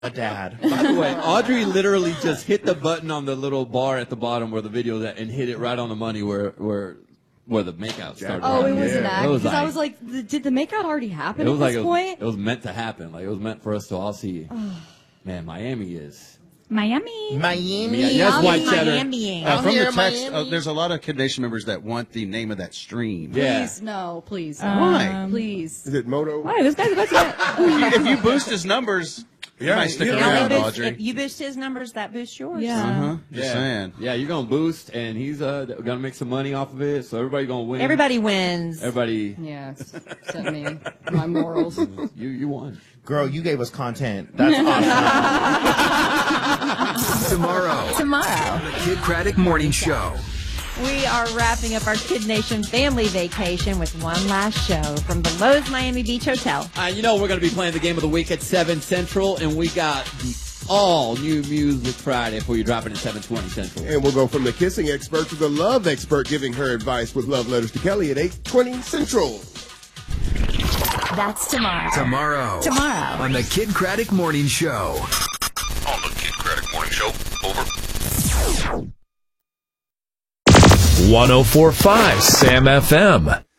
a dad. By the way, Audrey literally just hit the button on the little bar at the bottom where the video's at and hit it right on the money where the makeout started. Oh, it was an act. It was Because like, I was like, did the makeout already happen it at was this like point? it was meant to happen. Like it was meant for us to all see. Man, Miami is. Miami. Yes, white cheddar. From the text, there's a lot of Kid Nation members that want the name of that stream. Please, no, please. Why? Please. Is it Moto? Why? This guy's about to If you boost his numbers, you might stick around, Audrey. If you boost his numbers, that boosts yours. Yeah. Just saying. Yeah, you're gonna boost, and he's gonna make some money off of it. So everybody gonna win. Everybody wins. Everybody. Yeah, except me. My morals. You won. Girl, you gave us content. That's awesome. Tomorrow. The Kid Craddock Morning Show. We are wrapping up our Kid Nation family vacation with one last show from the Lowe's Miami Beach Hotel. You know we're going to be playing the game of the week at 7 Central, and we got the all-new Music Friday for you dropping at 7:20 Central. And we'll go from the kissing expert to the love expert giving her advice with love letters to Kelly at 8:20 Central. That's tomorrow. Tomorrow. On the Kid Craddock Morning Show. On the Kid Craddock Morning Show. Over. 104.5 Sam FM.